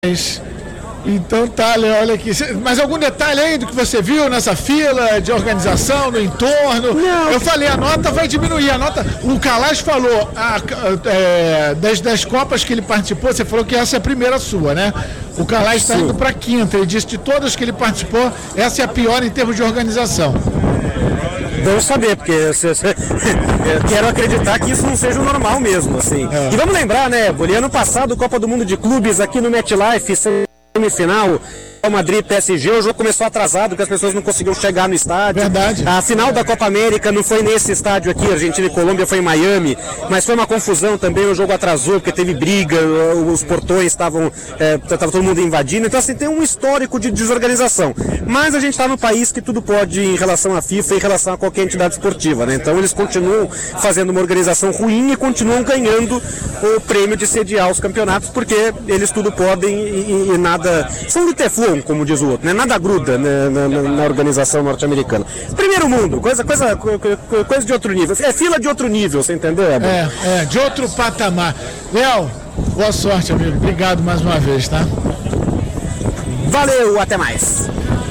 Então tá, Léo, olha aqui. Mas algum detalhe aí do que você viu nessa fila de organização, no entorno? Não. Eu falei, a nota vai diminuir. A nota, o Calas falou, das Copas que ele participou, você falou que essa é a primeira sua, né? O Calas está indo para a quinta. Ele disse que de todas que ele participou, essa é a pior em termos de organização. Vamos saber, porque eu quero acreditar que isso não seja o normal mesmo, assim. E vamos lembrar, né, Boli, ano passado, Copa do Mundo de Clubes aqui no MetLife, semifinal, o Madrid PSG, o jogo começou atrasado, porque as pessoas não conseguiam chegar no estádio. Verdade. A final da Copa América não foi nesse estádio aqui, Argentina e Colômbia, foi em Miami, mas foi uma confusão também, o jogo atrasou, porque teve briga, os portões estavam todo mundo invadindo, então assim, tem um histórico de desorganização. Mas a gente está no país que tudo pode em relação à FIFA e em relação a qualquer entidade esportiva, né? Então eles continuam fazendo uma organização ruim e continuam ganhando o prêmio de sediar os campeonatos, porque eles tudo podem e nada... São do Teflon, como diz o outro, né? Nada gruda, né, na organização norte-americana. Primeiro mundo, coisa de outro nível. É fila de outro nível, você entendeu? De outro patamar. Léo, boa sorte, amigo. Obrigado mais uma vez, tá? Valeu, até mais.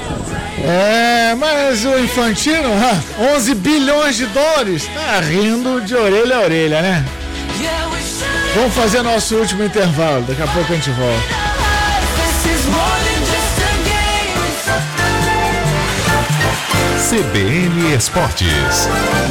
Mas o Infantino, 11 bilhões de dólares, tá rindo de orelha a orelha, né? Vamos fazer nosso último intervalo, daqui a pouco a gente volta. CBN Esportes.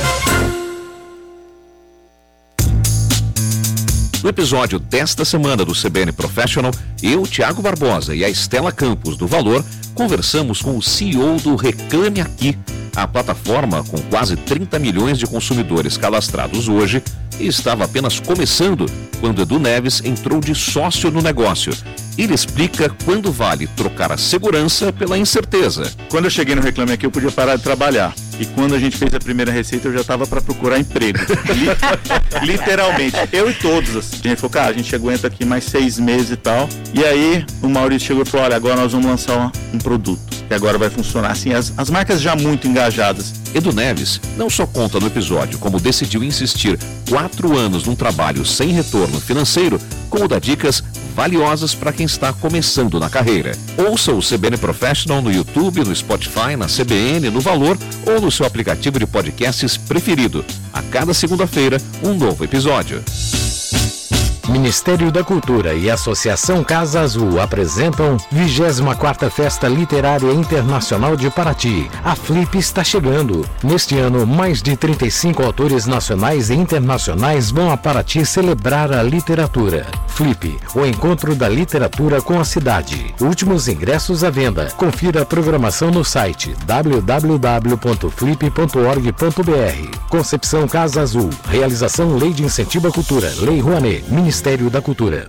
No episódio desta semana do CBN Professional, eu, Thiago Barbosa e a Estela Campos do Valor conversamos com o CEO do Reclame Aqui, a plataforma com quase 30 milhões de consumidores cadastrados hoje e estava apenas começando quando Edu Neves entrou de sócio no negócio. Ele explica quando vale trocar a segurança pela incerteza. Quando eu cheguei no Reclame Aqui, eu podia parar de trabalhar. E quando a gente fez a primeira receita, eu já estava para procurar emprego. Literalmente. Eu e todos. Assim. A gente falou, cara, a gente aguenta aqui mais 6 meses e tal. E aí, o Maurício chegou e falou, olha, agora nós vamos lançar um produto. Que agora vai funcionar. Assim, as marcas já muito engajadas. Edu Neves não só conta no episódio como decidiu insistir 4 anos num trabalho sem retorno financeiro, como dá dicas valiosas para quem está começando na carreira. Ouça o CBN Professional no YouTube, no Spotify, na CBN, no Valor ou no seu aplicativo de podcasts preferido. A cada segunda-feira, um novo episódio. Ministério da Cultura e Associação Casa Azul apresentam 24ª Festa Literária Internacional de Paraty. A Flip está chegando. Neste ano, mais de 35 autores nacionais e internacionais vão a Paraty celebrar a literatura. Flip, o encontro da literatura com a cidade. Últimos ingressos à venda. Confira a programação no site www.flip.org.br. Concepção Casa Azul. Realização Lei de Incentivo à Cultura. Lei Rouanet. Ministério da Cultura.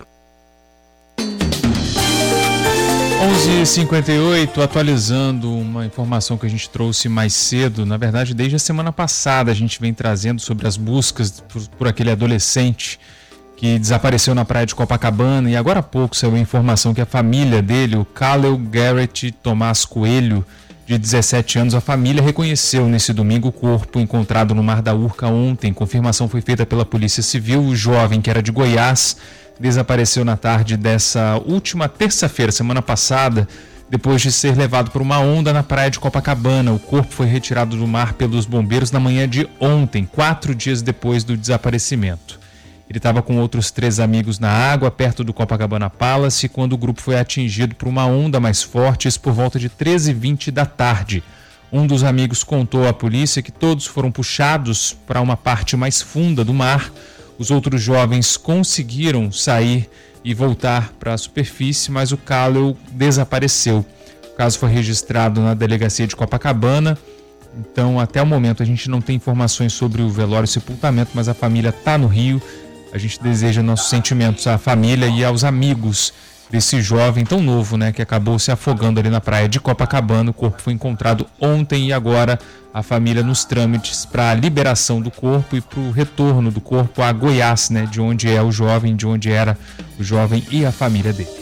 11h58, atualizando uma informação que a gente trouxe mais cedo. Na verdade, desde a semana passada a gente vem trazendo sobre as buscas por aquele adolescente que desapareceu na praia de Copacabana, e agora há pouco saiu a informação que a família dele, o Khalil Garrett Tomás Coelho, de 17 anos, a família reconheceu nesse domingo o corpo encontrado no Mar da Urca ontem. Confirmação foi feita pela Polícia Civil. O jovem, que era de Goiás, desapareceu na tarde dessa última terça-feira, semana passada, depois de ser levado por uma onda na praia de Copacabana. O corpo foi retirado do mar pelos bombeiros na manhã de ontem, 4 dias depois do desaparecimento. Ele estava com outros 3 amigos na água, perto do Copacabana Palace, quando o grupo foi atingido por uma onda mais forte, isso por volta de 13h20 da tarde. Um dos amigos contou à polícia que todos foram puxados para uma parte mais funda do mar. Os outros jovens conseguiram sair e voltar para a superfície, mas o Khalil desapareceu. O caso foi registrado na delegacia de Copacabana. Então, até o momento, a gente não tem informações sobre o velório e sepultamento, mas a família está no Rio. A gente deseja nossos sentimentos à família e aos amigos desse jovem tão novo, né, que acabou se afogando ali na praia de Copacabana. O corpo foi encontrado ontem e agora a família nos trâmites para a liberação do corpo e para o retorno do corpo a Goiás, né, de onde é o jovem, de onde era o jovem e a família dele.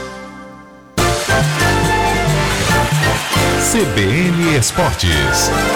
CBN Esportes.